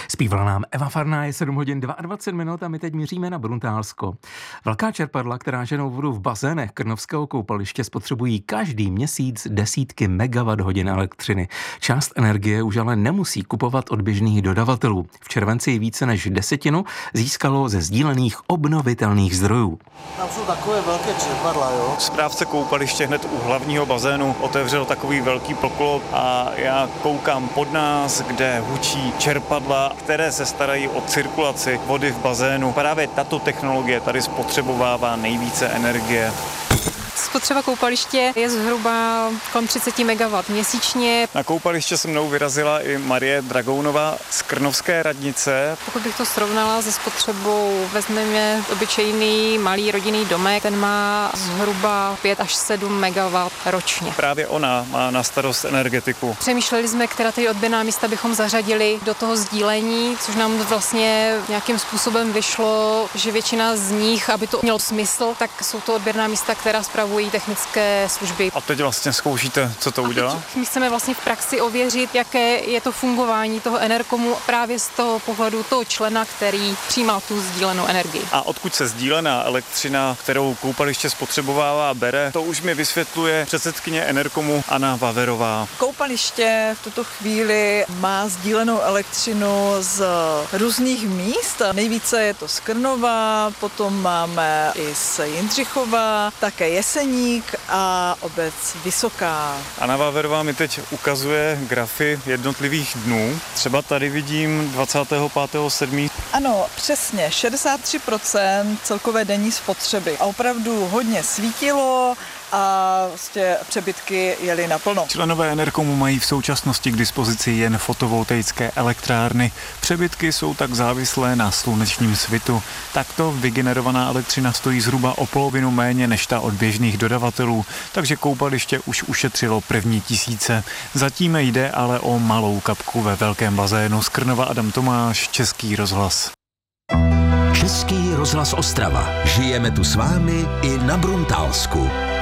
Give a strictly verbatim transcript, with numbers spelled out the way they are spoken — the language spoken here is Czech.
Zpívala nám Eva Farná, je sedm hodin dvacet dva minut a my teď míříme na Bruntálsko. Velká čerpadla, která ženou vodu v bazénech Krnovského koupaliště, spotřebují každý měsíc desítky megawatt hodin elektřiny. Část energie už ale nemusí kupovat od běžných dodavatelů. V červenci více než desetinu získalo ze sdílených obnovitelných zdrojů. Tam jsou takové velké čerpadla, jo? Správce koupaliště hned u hlavního bazénu otevřel takový velký poklop a já koukám pod nás, kde hučí čerpadla, které se starají o cirkulaci vody v bazénu. Právě tato technologie tady spotřebovává nejvíce energie. Spotřeba koupaliště je zhruba kolem třicet megawattů měsíčně. Na koupaliště se mnou vyrazila i Marie Dragounová z Krnovské radnice. Pokud bych to srovnala se spotřebou, vezmeme obyčejný malý rodinný domek, ten má zhruba pět až sedm megawattů ročně. Právě ona má na starost energetiku. Přemýšleli jsme, která ty odběrná místa bychom zařadili do toho sdílení, což nám vlastně nějakým způsobem vyšlo, že většina z nich, aby to mělo smysl, tak jsou to odběrná místa, která spravují technické služby. A teď vlastně zkoušíte, co to udělá? My chceme vlastně v praxi ověřit, jaké je to fungování toho Enerkomu právě z toho pohledu toho člena, který přijímá tu sdílenou energii. A odkud se sdílená elektřina, kterou koupaliště spotřebovává, bere, to už mi vysvětluje předsedkyně Enerkomu Anna Wawerová. Koupaliště v tuto chvíli má sdílenou elektřinu z různých míst. Nejvíce je to z Krnova, potom máme i z Jindřichova, také Jeseník a obec Vysoká. Anna Wawerová mi teď ukazuje grafy jednotlivých dnů. Třeba tady vidím dvacátého pátého sedmého Ano, přesně, šedesát tři procent celkové denní spotřeby. A opravdu hodně svítilo a vlastně přebytky jeli naplno. Členové Enerkomu mají v současnosti k dispozici jen fotovoltaické elektrárny. Přebytky jsou tak závislé na slunečním svitu. Takto vygenerovaná elektřina stojí zhruba o polovinu méně než ta od běžných dodavatelů, takže koupaliště už ušetřilo první tisíce. Zatím jde ale o malou kapku ve velkém bazénu. Z Krnova Adam Tomáš, Český rozhlas. Český rozhlas Ostrava. Žijeme tu s vámi i na Bruntálsku.